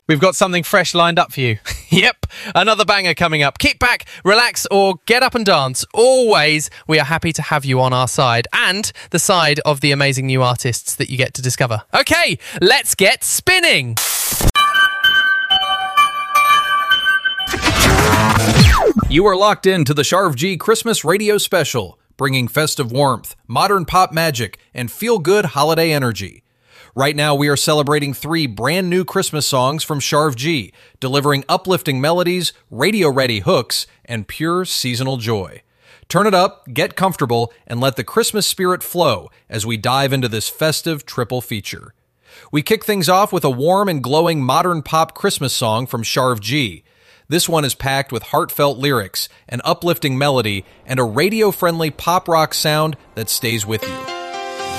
We've got something fresh lined up for you. Yep, another banger coming up. Kick back, relax, or get up and dance. Always, we are happy to have you on our side and the side of the amazing new artists that you get to discover. Okay, let's get spinning. You are locked in to the Sharv G Christmas Radio Special, bringing festive warmth, modern pop magic, and feel-good holiday energy. Right now, we are celebrating 3 brand new Christmas songs from Sharv G, delivering uplifting melodies, radio-ready hooks, and pure seasonal joy. Turn it up, get comfortable, and let the Christmas spirit flow as we dive into this festive triple feature. We kick things off with a warm and glowing modern pop Christmas song from Sharv G. This one is packed with heartfelt lyrics, an uplifting melody, and a radio-friendly pop rock sound that stays with you.